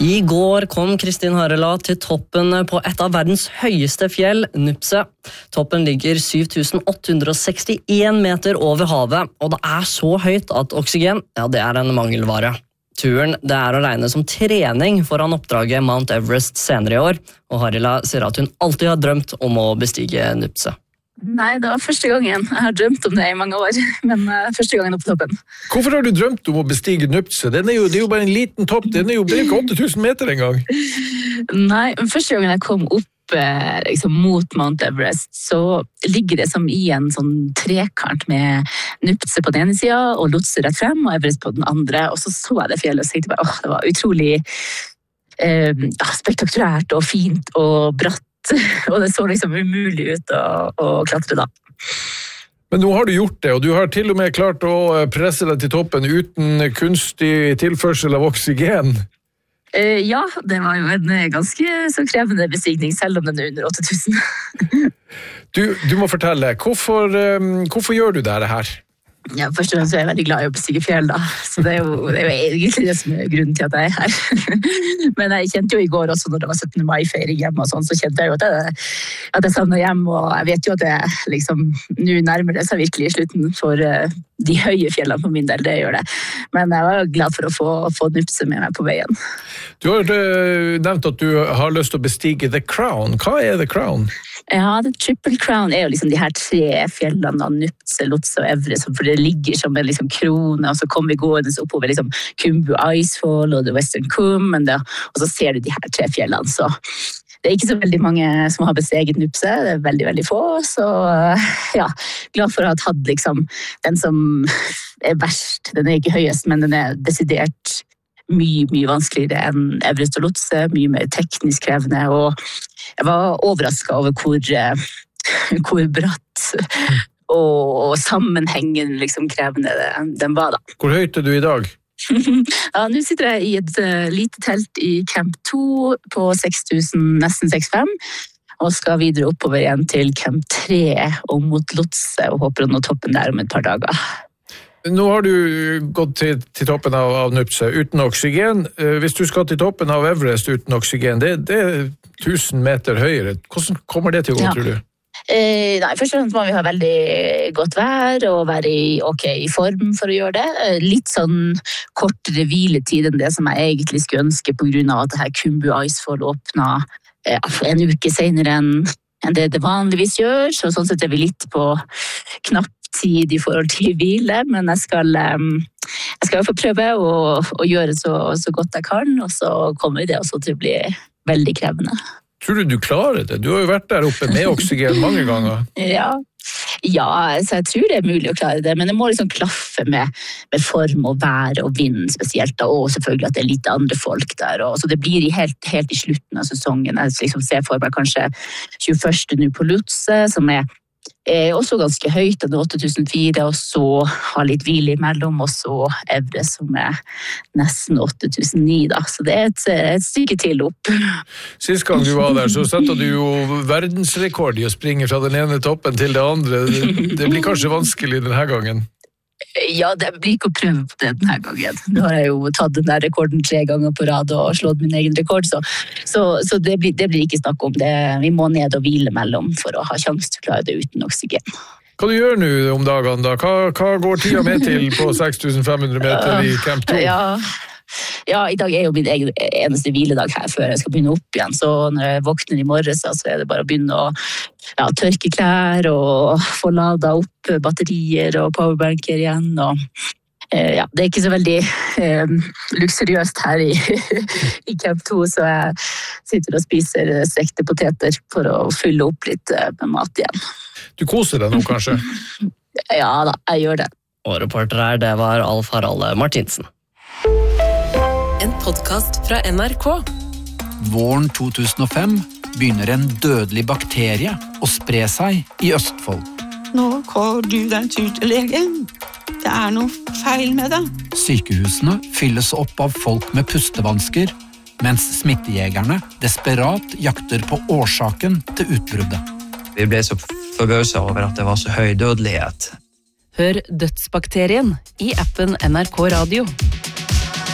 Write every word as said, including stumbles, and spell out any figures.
I går kom Kristin Harela til toppen på et av verdens høyeste fjell, Nuptse. Toppen ligger syv tusen åtte hundre og sekstien meter over havet, og det er så høyt at oksygen, ja, det er en mangelvare. Turen det er å regne som trening foran oppdraget Mount Everest senere i år, og Harela sier at hun alltid har drømt om å bestige Nuptse. Nei, det var første gangen. Jeg har drømt om det i mange år, men uh, første gangen opp på toppen. Hvorfor har du drømt om å bestige Nuptse? Den er jo, det er jo bare en liten topp, den er jo ikke åtte tusen meter en gang. Nei, men første gangen jeg kom opp eh, liksom, mot Mount Everest, så ligger det som i en sånn trekant med Nuptse på den ene siden, og Lhotse rett frem, og Everest på den andre, og så så jeg det fjellet, og så tenkte jeg bare, åh, det var utrolig eh, spektakulært og fint og bratt, og det så liksom umulig ut å, å klatre da. Men nå har du gjort det, og du har til og med klart å presse deg til toppen uten kunstig tilførsel av oksygen. Uh, ja, det var jo en ganske så krevende bestigning, selv om den er under åtte tusen. du, du må fortelle, hvorfor, um, hvorfor gjør du det her? Ja, først og fremst er jeg veldig glad i å bestige fjell da, så det er, jo, det er jo egentlig det som er grunnen til at jeg er her. Men jeg kjente jo i går også, når det var syttende mai-feiring hjemme og sånn, så kjente jeg jo at jeg, at jeg savner hjem, og jeg vet jo at det liksom, nå nærmer det seg virkelig i slutten for uh, de høye fjellene på min del, det gjør det. Men jeg var glad for å få, få Nuptse med meg på veien. Du har uh, nevnt at du har lyst til å bestige The Crown. Hva er The Crown? Ja, The Triple Crown er jo liksom de her tre fjellene, Nuptse, Lhotse og Everest, for det ligger som en liksom krone, og så kommer vi gående oppover liksom Khumbu Icefall og The Western Cummen, og så ser du de her tre fjellene, så det er ikke så veldig mange som har besteget Nuptse, det er veldig, veldig få, så ja, glad for å ha tatt liksom den som er verst. Den er ikke høyest, men den er desidert mye, mye vanskeligere enn Everest og Lhotse, mye mer teknisk krevende, og jeg var overrasket over hvor, hvor bratt og sammenhengende liksom, krevende den var da. Hvor høyt er du i dag? Ja, nå sitter jeg i et uh, lite telt i Camp to på seks tusen, nesten seks tusen fem hundre, og skal videre oppover igjen til Camp tre og mot Lhotse, og håper å nå toppen der om et par dager. Nå har du gått til, til toppen av, av Nuptse uten oksygen. Hvis du skal til toppen av Everest uten oksygen, det, det er tusen meter høyere. Hvordan kommer det til å gå, ja. Tror du? Eh, nei, først og fremst må vi ha veldig godt vær og være i, okay, i form for å gjøre det. Litt sånn kortere hviletid enn det som jeg egentlig skulle ønske på grunn av at det her Khumbu Icefall åpnet eh, en uke senere enn, enn det det vanligvis gjør, så sånn sett er vi litt på knapp tid i forhold til hvile, men jeg skal, jeg skal få prøve å, å gjøre så, så godt jeg kan, og så kommer det også til å bli veldig krevende. Tror du du klarer det? Du har jo vært der oppe med oksygen mange ganger. Ja, ja så jeg tror det er mulig å klare det, men det må liksom klaffe med, med form og vær og vind spesielt, da, og selvfølgelig at det er litt andre folk der, og så det blir helt, helt i slutten av sesongen. Jeg liksom ser for meg kanskje tjueførste nå på Lhotse, som er er også ganske høyt, den åtte tusen fire, og så har litt hvile imellom, og så Everest som er nesten åtte tusen ni, da. Så det er et, et stykke til opp. Sist gang du var der, så satte du jo verdensrekord i å springe fra den ene toppen til det andre. Det, det blir kanskje vanskelig denne gangen? Ja, det blir ikke å prøve på det denne gangen. Nå har jeg jo tatt den der rekorden tre ganger på rad og slått min egen rekord, så, så, så det, blir, det blir ikke snakk om det. Vi må ned og hvile mellom for å ha sjanse til å klare det uten oksygen. Hva du gjør nå om dagene da? Hva, hva går tida med til på seks tusen fem hundre meter i Camp to? Ja, ja, i dag er jo min egen, eneste hviledag her før jeg skal begynne opp igjen, så når jeg våkner i morges, så er det bare å begynne å ja, tørke klær og få ladet opp batterier og powerbanker igjen, og eh, ja, det er ikke så veldig eh, luksuriøst her i, i Camp to, så jeg sitter og spiser stekte poteter for å fylle opp litt eh, med mat igjen. Du koser deg nå, kanskje? Ja da, jeg gjør det. Og reporter her, det var Alf Harald Martinsen. En podcast fra N R K. Våren to tusen og fem begynner en dødelig bakterie å spre seg i Østfold. Nå går du deg tur til legen. Det er noe feil med deg. Sykehusene fylles opp av folk med pustevansker, mens smittejegerne desperat jakter på årsaken til utbruddet. Vi ble så forbauset over at det var så høy dødelighet. Hør Dødsbakterien i appen N R K Radio.